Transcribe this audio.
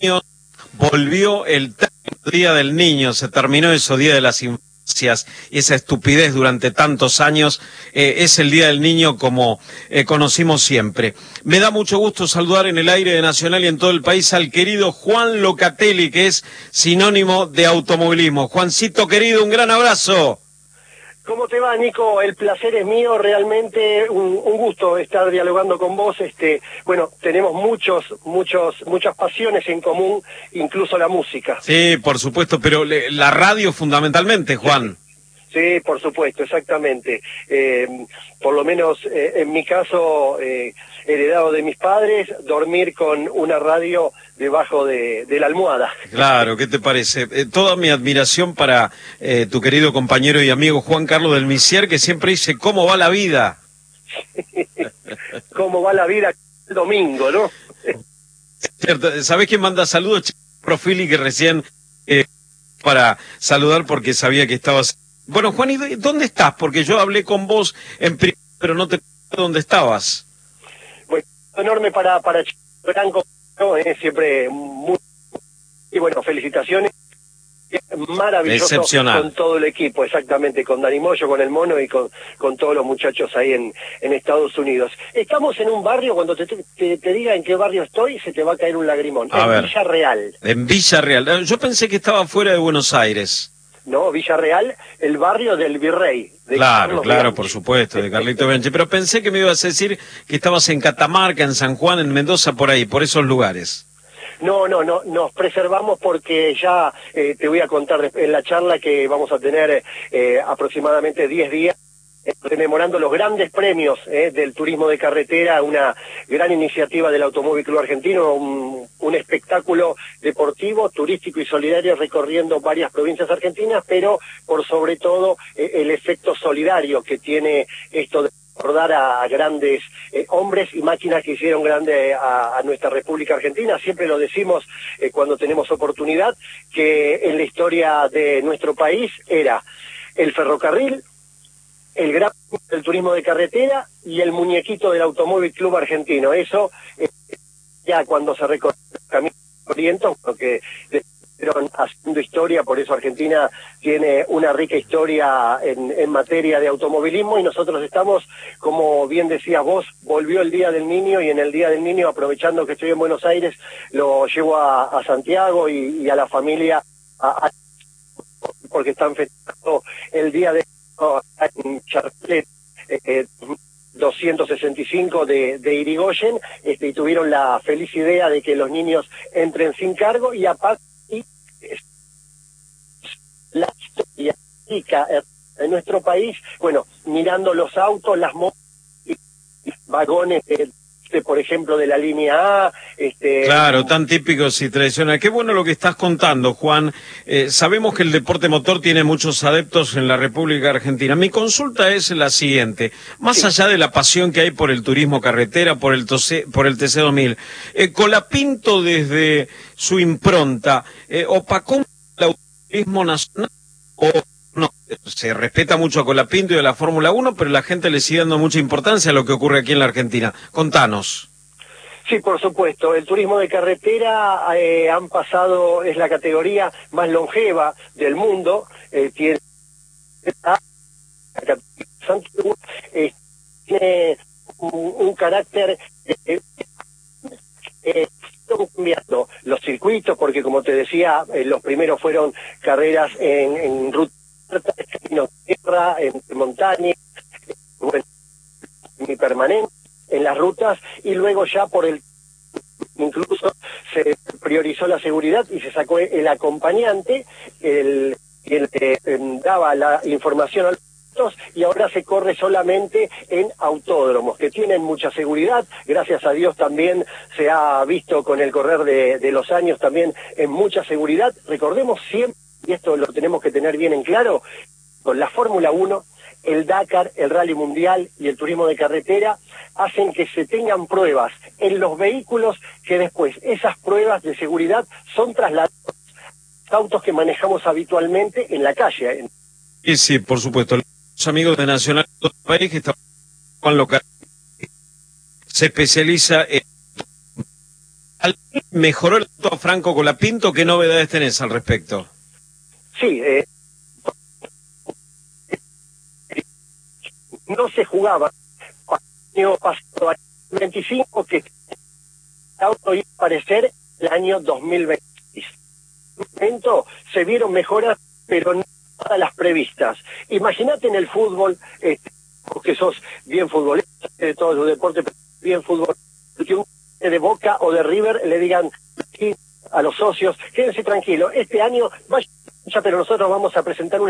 volvió el Día del Niño, se terminó eso, Día de las Infancias, y esa estupidez durante tantos años, es el Día del Niño como conocimos siempre. Me da mucho gusto saludar en el aire de Nacional y en todo el país al querido Juan Locatelli, que es sinónimo de automovilismo. Juancito querido, un gran abrazo. ¿Cómo te va, Nico? El placer es mío, realmente un gusto estar dialogando con vos. Bueno, tenemos muchas pasiones en común, incluso la música. Sí, por supuesto, pero la radio fundamentalmente, Juan. Sí, por supuesto, exactamente. Por lo menos en mi caso, heredado de mis padres, dormir con una radio debajo de la almohada. Claro, ¿qué te parece? Toda mi admiración para tu querido compañero y amigo Juan Carlos del Misier, que siempre dice, ¿cómo va la vida? ¿Cómo va la vida el domingo, no? Cierto. ¿Sabés quién manda saludos? Profili, que recién para saludar porque sabía que estabas... Bueno, Juan, ¿y dónde estás? Porque yo hablé con vos en privado, pero no te pregunté dónde estabas. Bueno, enorme para Branco, ¿no? Siempre muy... Y bueno, felicitaciones. Maravilloso. Excepcional. Con todo el equipo, exactamente, con Dani Moyo, con el Mono y con todos los muchachos ahí en Estados Unidos. Estamos en un barrio, cuando te diga en qué barrio estoy, se te va a caer un lagrimón. En Villarreal. En Villarreal. Yo pensé que estaba fuera de Buenos Aires. No, Villarreal, el barrio del Virrey. Claro, por supuesto, de Carlito Bianchi. Pero pensé que me ibas a decir que estabas en Catamarca, en San Juan, en Mendoza, por ahí, por esos lugares. No, nos preservamos porque ya te voy a contar en la charla que vamos a tener aproximadamente 10 días rememorando los grandes premios del turismo de carretera, una gran iniciativa del Automóvil Club Argentino, un espectáculo deportivo, turístico y solidario recorriendo varias provincias argentinas, pero por sobre todo el efecto solidario que tiene esto de recordar a grandes hombres y máquinas que hicieron grande a nuestra República Argentina. Siempre lo decimos cuando tenemos oportunidad, que en la historia de nuestro país era el ferrocarril, el gran del turismo de carretera y el muñequito del Automóvil Club Argentino. Eso ya cuando se recorrió el camino oriento, porque fueron haciendo historia, por eso Argentina tiene una rica historia en materia de automovilismo, y nosotros estamos, como bien decías vos, volvió el Día del Niño, y en el Día del Niño, aprovechando que estoy en Buenos Aires, lo llevo a Santiago y a la familia, porque están festejando el Día de en Charlet 265 de Irigoyen, y tuvieron la feliz idea de que los niños entren sin cargo, y aparte la historia en nuestro país, bueno, mirando los autos, las motos y vagones por ejemplo, de la línea A. Claro, tan típicos y tradicionales. Qué bueno lo que estás contando, Juan. Sabemos que el deporte motor tiene muchos adeptos en la República Argentina. Mi consulta es la siguiente. Más allá de la pasión que hay por el turismo carretera, por el TC2000, Colapinto desde su impronta, ¿opacó el automovilismo nacional o no? Se respeta mucho a Colapinto y a la Fórmula 1, pero la gente le sigue dando mucha importancia a lo que ocurre aquí en la Argentina. Contanos. Sí, por supuesto. El turismo de carretera han pasado, es la categoría más longeva del mundo. Tiene un carácter cambiando los circuitos, porque como te decía, los primeros fueron carreras en ruta, en tierra, en montaña, permanente en las rutas, y luego ya incluso se priorizó la seguridad y se sacó el acompañante, el que daba la información a los autos, y ahora se corre solamente en autódromos, que tienen mucha seguridad. Gracias a Dios también se ha visto con el correr de los años también en mucha seguridad. Recordemos siempre, y esto lo tenemos que tener bien en claro, con la Fórmula 1, el Dakar, el Rally Mundial y el turismo de carretera hacen que se tengan pruebas en los vehículos, que después esas pruebas de seguridad son trasladadas a los autos que manejamos habitualmente en la calle. Sí, por supuesto. Los amigos de Nacional de todo el país, que están Juan Local, se especializa en ¿Mejoró el auto a Franco Colapinto? ¿Qué novedades tenés al respecto? Sí, no se jugaba el año pasado, el 25, que el auto iba a aparecer el año 2026. En un momento se vieron mejoras, pero no todas las previstas. Imagínate en el fútbol, que sos bien futbolista, de todos los deportes, bien fútbol, que un de Boca o de River le digan a los socios, quédense tranquilos, este año vaya, pero nosotros vamos a presentar una